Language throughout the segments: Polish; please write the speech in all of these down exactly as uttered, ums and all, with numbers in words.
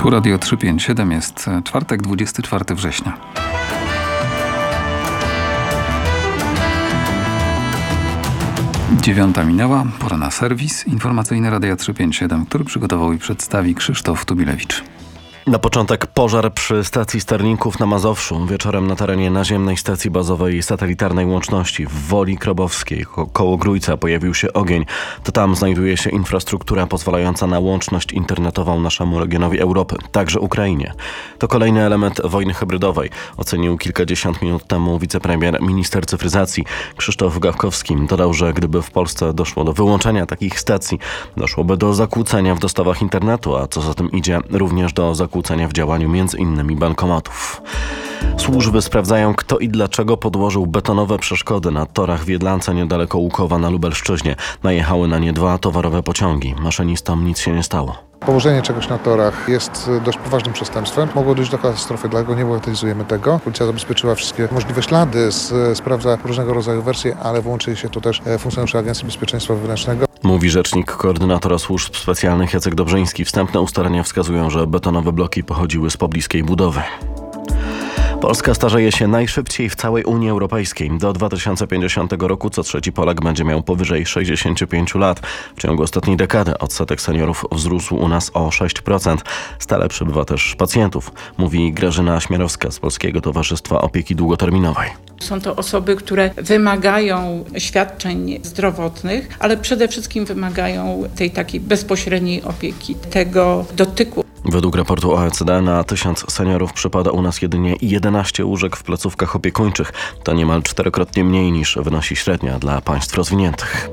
Tu Radio trzysta pięćdziesiąt siedem, jest czwartek, dwudziestego czwartego września. Dziewiąta minęła, pora na serwis informacyjny Radia trzysta pięćdziesiąt siedem, który przygotował i przedstawi Krzysztof Tubilewicz. Na początek pożar przy stacji Starlinków na Mazowszu. Wieczorem na terenie naziemnej stacji bazowej satelitarnej łączności w Woli Krobowskiej ko- koło Grójca pojawił się ogień. To tam znajduje się infrastruktura pozwalająca na łączność internetową naszemu regionowi Europy, także Ukrainie. To kolejny element wojny hybrydowej, ocenił kilkadziesiąt minut temu wicepremier minister cyfryzacji Krzysztof Gawkowski. Dodał, że gdyby w Polsce doszło do wyłączenia takich stacji, doszłoby do zakłócenia w dostawach internetu, a co za tym idzie, również do zakłócenia w działaniu między innymi bankomatów. Służby sprawdzają, kto i dlaczego podłożył betonowe przeszkody na torach w Jedlance niedaleko Łukowa na Lubelszczyźnie. Najechały na nie dwa towarowe pociągi. Maszynistom nic się nie stało. Położenie czegoś na torach jest dość poważnym przestępstwem. Mogło dojść do katastrofy, dlatego nie bagatelizujemy tego. Policja zabezpieczyła wszystkie możliwe ślady, sprawdza różnego rodzaju wersje, ale włączyli się tu też funkcjonariusze Agencji Bezpieczeństwa Wewnętrznego. Mówi rzecznik koordynatora służb specjalnych Jacek Dobrzyński. Wstępne ustalenia wskazują, że betonowe bloki pochodziły z pobliskiej budowy. Polska starzeje się najszybciej w całej Unii Europejskiej. Do dwa tysiące pięćdziesiątego roku co trzeci Polak będzie miał powyżej sześćdziesiąt pięć lat. W ciągu ostatniej dekady odsetek seniorów wzrósł u nas o sześć procent. Stale przybywa też pacjentów, mówi Grażyna Śmierowska z Polskiego Towarzystwa Opieki Długoterminowej. Są to osoby, które wymagają świadczeń zdrowotnych, ale przede wszystkim wymagają tej takiej bezpośredniej opieki, tego dotyku. Według raportu O E C D na tysiąc seniorów przypada u nas jedynie jedenaście łóżek w placówkach opiekuńczych. To niemal czterokrotnie mniej niż wynosi średnia dla państw rozwiniętych.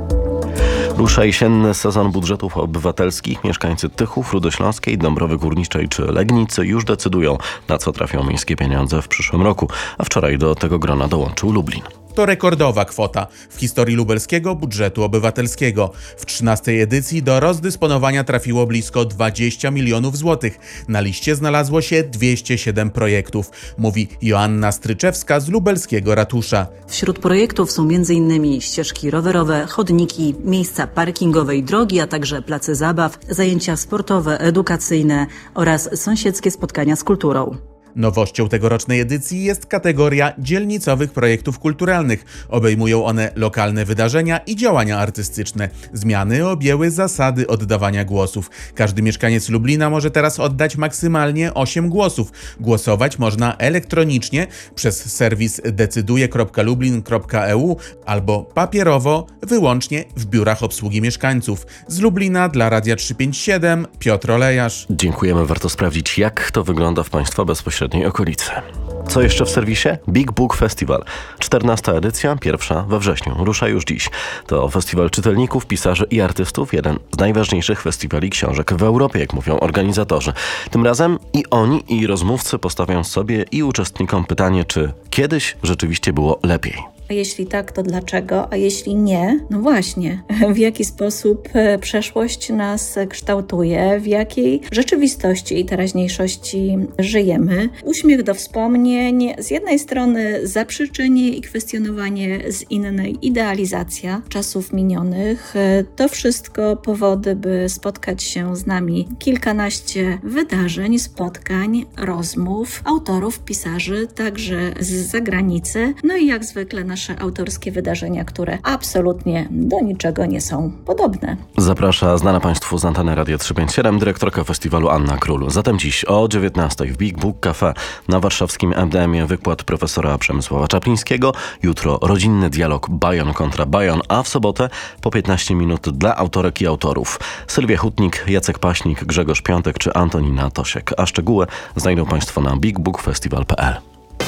Rusza jesienny sezon budżetów obywatelskich. Mieszkańcy Tychów, Rudośląskiej, Dąbrowy Górniczej czy Legnicy już decydują, na co trafią miejskie pieniądze w przyszłym roku, a wczoraj do tego grona dołączył Lublin. To rekordowa kwota w historii lubelskiego budżetu obywatelskiego. W trzynastej edycji do rozdysponowania trafiło blisko dwadzieścia milionów złotych. Na liście znalazło się dwieście siedem projektów, mówi Joanna Stryczewska z lubelskiego ratusza. Wśród projektów są między innymi ścieżki rowerowe, chodniki, miejsca parkingowe i drogi, a także place zabaw, zajęcia sportowe, edukacyjne oraz sąsiedzkie spotkania z kulturą. Nowością tegorocznej edycji jest kategoria dzielnicowych projektów kulturalnych. Obejmują one lokalne wydarzenia i działania artystyczne. Zmiany objęły zasady oddawania głosów. Każdy mieszkaniec Lublina może teraz oddać maksymalnie osiem głosów. Głosować można elektronicznie przez serwis decyduje kropka lublin kropka e u albo papierowo wyłącznie w biurach obsługi mieszkańców. Z Lublina dla Radia trzysta pięćdziesiąt siedem Piotr Olejarz. Dziękujemy. Warto sprawdzić, jak to wygląda w Państwa bezpośredniej okolicy. Co jeszcze w serwisie? Big Book Festival. czternasta edycja, pierwsza we wrześniu. Rusza już dziś. To festiwal czytelników, pisarzy i artystów. Jeden z najważniejszych festiwali książek w Europie, jak mówią organizatorzy. Tym razem i oni, i rozmówcy postawią sobie i uczestnikom pytanie, czy kiedyś rzeczywiście było lepiej. A jeśli tak, to dlaczego? A jeśli nie? No właśnie, w jaki sposób przeszłość nas kształtuje, w jakiej rzeczywistości i teraźniejszości żyjemy. Uśmiech do wspomnień, z jednej strony zaprzeczenie i kwestionowanie, z innej idealizacja czasów minionych. To wszystko powody, by spotkać się z nami kilkanaście wydarzeń, spotkań, rozmów, autorów, pisarzy, także z zagranicy. No i jak zwykle nasze autorskie wydarzenia, które absolutnie do niczego nie są podobne. Zaprasza znana Państwu z anteny Radia trzysta pięćdziesiąt siedem dyrektorka festiwalu Anna Król. Zatem dziś o dziewiętnastej w Big Book Cafe na warszawskim M D M-ie wykład profesora Przemysława Czaplińskiego. Jutro rodzinny dialog Bajon kontra Bajon, a w sobotę po piętnaście minut dla autorek i autorów. Sylwia Hutnik, Jacek Paśnik, Grzegorz Piątek czy Antonina Tosiek. A szczegóły znajdą Państwo na big book festival kropka p l.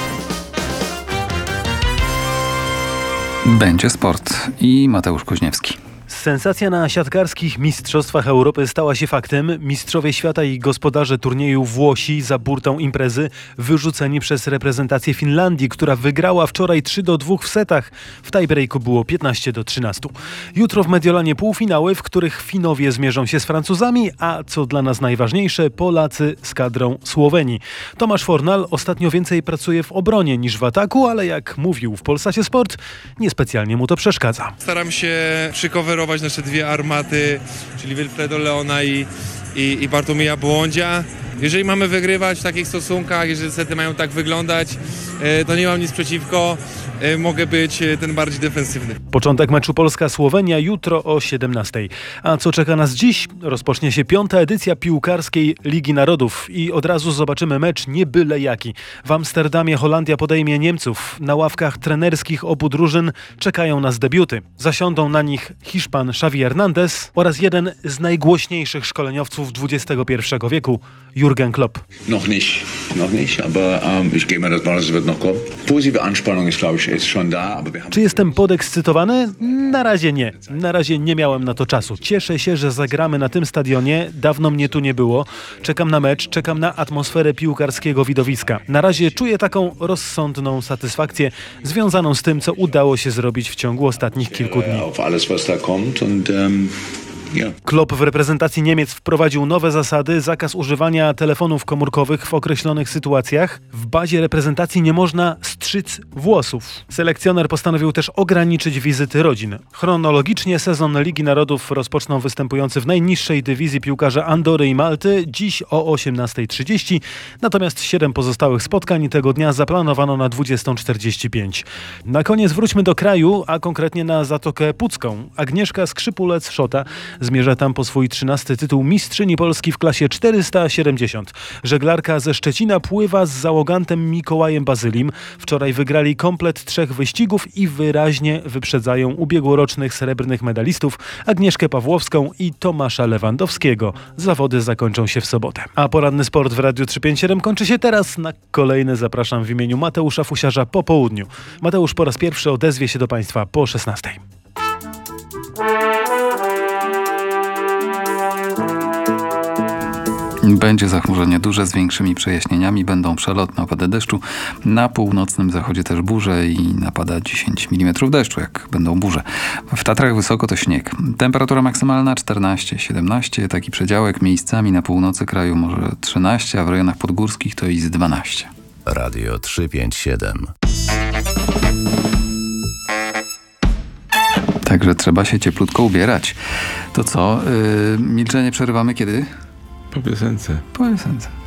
Będzie sport i Mateusz Kuźniewski. Sensacja na siatkarskich mistrzostwach Europy stała się faktem. Mistrzowie świata i gospodarze turnieju Włosi za burtą imprezy wyrzuceni przez reprezentację Finlandii, która wygrała wczoraj trzy do dwóch w setach. W tiebreaku było piętnaście do trzynastu. Jutro w Mediolanie półfinały, w których Finowie zmierzą się z Francuzami, a co dla nas najważniejsze, Polacy z kadrą Słowenii. Tomasz Fornal ostatnio więcej pracuje w obronie niż w ataku, ale jak mówił w Polsacie Sport, niespecjalnie mu to przeszkadza. Staram się przycoverować nasze dwie armaty, czyli Wilfredo Leona i, i, i Bartłomieja Błądzia. Jeżeli mamy wygrywać w takich stosunkach, jeżeli sety mają tak wyglądać, to nie mam nic przeciwko. Mogę być ten bardziej defensywny. Początek meczu Polska-Słowenia jutro o siedemnastej. A co czeka nas dziś? Rozpocznie się piąta edycja piłkarskiej Ligi Narodów i od razu zobaczymy mecz nie byle jaki. W Amsterdamie Holandia podejmie Niemców. Na ławkach trenerskich obu drużyn czekają nas debiuty. Zasiądą na nich Hiszpan Xavi Hernandez oraz jeden z najgłośniejszych szkoleniowców dwudziestego pierwszego wieku, Jürgen Klopp. Noch nicht, noch nicht, aber um, ich gehe mir das Wort, es wird noch kommen. Positive Anspannung ist, glaube ich, ist schon da, aber wir haben... Czy jestem podekscytowany? Na razie nie. Na razie nie miałem na to czasu. Cieszę się, że zagramy na tym stadionie. Dawno mnie tu nie było. Czekam na mecz, czekam na atmosferę piłkarskiego widowiska. Na razie czuję taką rozsądną satysfakcję związaną z tym, co udało się zrobić w ciągu ostatnich kilku dni. Auf alles, was da kommt und um... Klopp w reprezentacji Niemiec wprowadził nowe zasady, zakaz używania telefonów komórkowych w określonych sytuacjach. W bazie reprezentacji nie można strzyc włosów. Selekcjoner postanowił też ograniczyć wizyty rodzin. Chronologicznie sezon Ligi Narodów rozpoczną występujący w najniższej dywizji piłkarze Andory i Malty dziś o osiemnastej trzydzieści, natomiast siedem pozostałych spotkań tego dnia zaplanowano na dwudziestą czterdzieści pięć. Na koniec wróćmy do kraju, a konkretnie na Zatokę Pucką. Agnieszka Skrzypulec-Szota zmierza tam po swój trzynasty tytuł mistrzyni Polski w klasie czterysta siedemdziesiąt. Żeglarka ze Szczecina pływa z załogantem Mikołajem Bazylim. Wczoraj wygrali komplet trzech wyścigów i wyraźnie wyprzedzają ubiegłorocznych srebrnych medalistów Agnieszkę Pawłowską i Tomasza Lewandowskiego. Zawody zakończą się w sobotę. A poranny sport w Radiu trzysta pięćdziesiąt siedem kończy się teraz. Na kolejny zapraszam w imieniu Mateusza Fusiarza po południu. Mateusz po raz pierwszy odezwie się do Państwa po szesnastej. Będzie zachmurzenie duże z większymi przejaśnieniami, będą przelotne opady deszczu. Na północnym zachodzie też burze i napada dziesięć milimetrów deszczu, jak będą burze. W Tatrach wysoko to śnieg. Temperatura maksymalna czternaście siedemnaście, taki przedziałek miejscami na północy kraju może trzynaście, a w rejonach podgórskich to i z dwanaście. Radio trzysta pięćdziesiąt siedem. Także trzeba się cieplutko ubierać. To co, yy, milczenie przerywamy kiedy? Po piosence. Po piosence.